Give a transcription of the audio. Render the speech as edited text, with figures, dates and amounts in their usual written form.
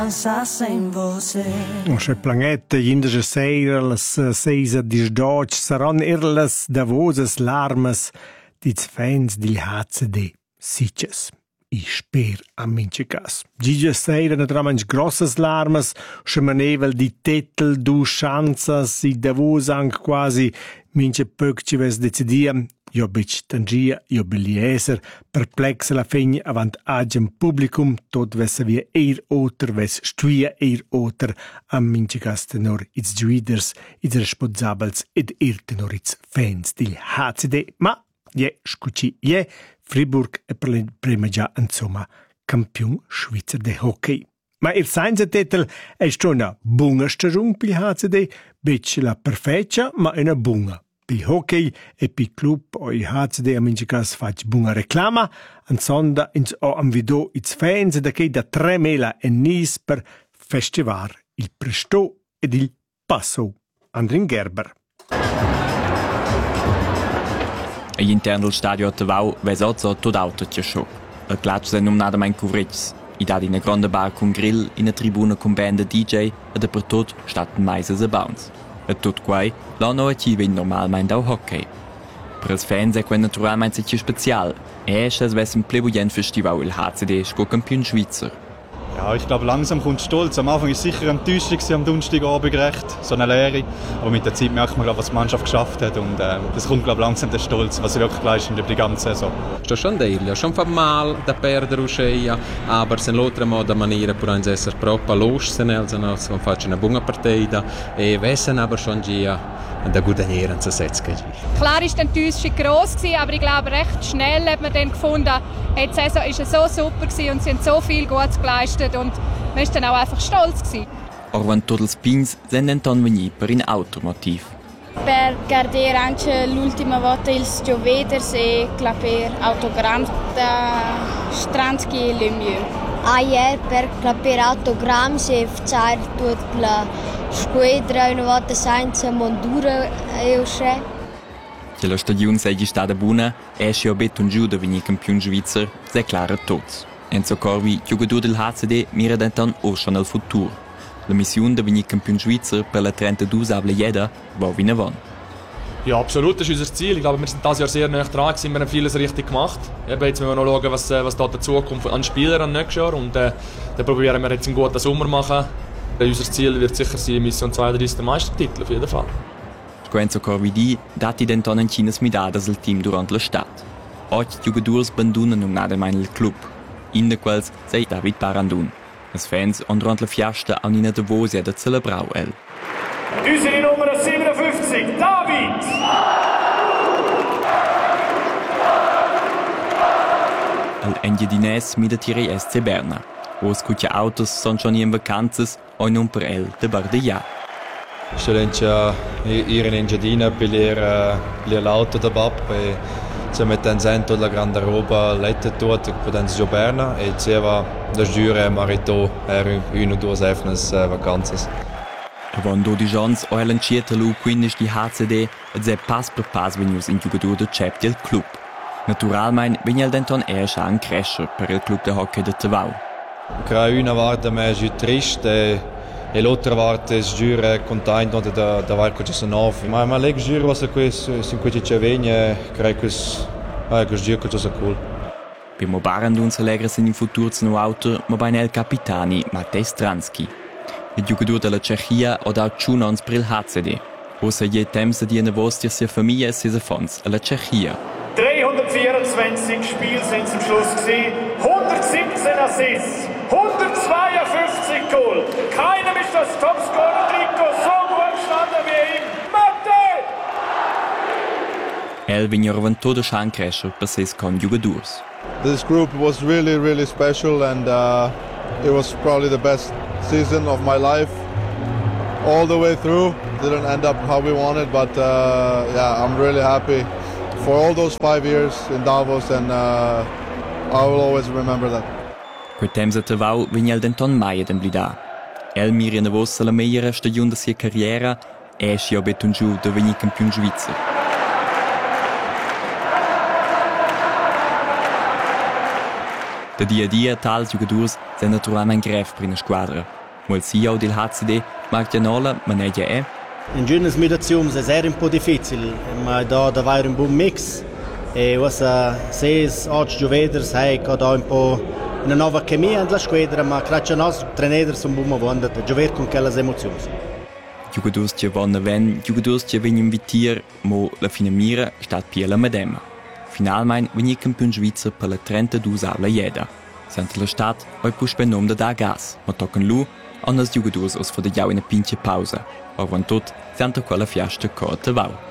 C'è planeta, inda sera, las 6:18, saranno las davosas larmas dits fans dil HCD, sitges. I sper a mince cas. Gigia sera naturalmente grossas larmas, schemanevel di tetel, du chanzas, i davos anche quasi mince poc ci ves decidiam. Io bic tangia, io belieser, perplex la fegna avant agem publicum, tot vessa via oter, ves stuia oter, am mince cas tenor its juiders, its responsabels ed tenor its fans dil HCD, ma scuci, Fribourg è per prima già insomma campione Schweizer de hockey. Ma il senza titel è una buona stagione per il HCD, bic la perfetta, ma una buona. Per il hockey e per il club o il HCD a mince cas fac buona reclama, an sonda ins o am video its fans da che da 3.000 e nis per festivar il Presto ed il Passo. Andrin Gerber. All'interno del stadio a Tavau vesozzo tot auto c'è show. Il clutch è nominato mai covrits. I dà in una grande bar con grill, in una tribuna con band DJ e dappertutto stat mais a bounce. E tot quai, l'anno è ci vin normalmente au hockey. Per els fans è quel naturalmente più special. E es vess un plebulent festival il HCD sco campion Schweizer. Ja, ich glaube, langsam kommt Stolz. Am Anfang war es sicher enttäuschend am Donnerstagabend recht, so eine Leere. Aber mit der Zeit merkt man, was die Mannschaft geschafft hat. Und das kommt, glaube ich, langsam der Stolz, was sie wirklich leisten über die ganze Saison. Sto schon dirlo, schon fa mal da perdere usceia, aber sen l'altra moda maniera pur ans esser proprio los also no, so faccio una buona partita e wessen aber schon gia da guadagnieren zu setzen. Klar ist die Enttäuschung gross gewesen, aber ich glaube recht schnell hat man dann gefunden, die Saison ist so super gewesen und sie haben so viel Gutes geleistet und man ist dann auch einfach stolz gewesen. Or quando tutti i pins sind dann venuti per un automotiv. Per guardare anche l'ultima volta il Gioveders e per autogram da Stranski e Lemieux. Ieri per clapere autogram e fare tutta la squadra una volta senza mondura e uscire. Che la stagione sia stata buona e si è detto un giù da venire campione Schweizer, è chiaro a tutti. Enzo Corvi, giocatore del HCD, mira dann auch schon al futuro. La Mission de venir campion Schweizer per la 32able Jeda war wie gewonnen. Ja, absolut, das ist unser Ziel. Ich glaube, wir sind dieses Jahr sehr nah dran, wir haben vieles richtig gemacht. Eben, jetzt müssen wir noch schauen, was da dazukommt an Spielern an nächstes Jahr. Und dann probieren wir jetzt einen guten Sommer machen. Unser Ziel wird sicher sein, Mission 32 der Meistertitel, auf jeden Fall. Enzo Corvi dati denton in Chinas midadas al team durante l'estate. Oggi giocators abbandonan un ademain il club. In de quels sei David Barandun. Els fans han durant la fiesta an ina devosia da celebrau el. Unsere Nummer 57, David! Al Engiadines mit der Tiri SC Berna. Wo scuccia autos son schon in vacanzas o non per el de Bardeia. Scelencia ir in Engiadina per l'auto da bab e se mette in sento la grande roba lette tot potenza Berna e ceva da giure marito una o due sefnes vacanzas. Avon 12 ans o lanciata lu 15 di HCD ed è pass per pass venius in giocatore del CEP del club. Naturalmente veniel denton erst an crescer per il club de hockey de Tavau. Una volta me giù triste e l'altra volta è giure contento da varco ci sono ma leg giuro was questo in cui ci viene credo che giuro che è cool. Bimo Barandun s'allegra in futuro no auto ma bei el capitani Matej Stranski. Il giocatore della Cechia ha dato 1 anno per il HCD. Ossa je temps di una vostra famiglia e sese fons alla Cechia. 324 Spiele sind zum Schluss gewesen, 117 Assists, 152 Goal. Keinem ist das Topscorer-Trikot so gut gestanden wie ihm. Matej! El vignorvan todo schan crescer per ses con giocators. This group was really, really special and it was probably the best season of my life all the way through. Didn't end up how we wanted, but yeah, I'm really happy for all those 5 years in Davos and I will always remember that. Quel temps a Tavau vegn el denton mai ad emblidar. El mira na vossa la megliera stagione da sia carriera e si ha bet un giù da venir campion Schweizer. Da dia a dia tals giocadors senna trovar un gref per una squadra. Ma il CEO del HCD, Marc Gianola, maneggia è. In giorni mediazioni è un po' difficile, ma da avere un buon mix. E questa 6-8 giovedere sai che da un po' una nuova chemia nella squadra, ma grazie a noi trainer sono buoni mondo a giocare con quelle emozioni. Giocadors che vanno ven, giocadors che vengono invitare, ma la fine mira sta più la medema. Finalmente venne campione svizzero per la 32 aula ieda. Sente la stat, poi push per nome da gas, ma toccano lui, hanno i giocadors aus von der Jau in eine pinche Pause. Aber wenn tot, sente quella fiasta corta vau.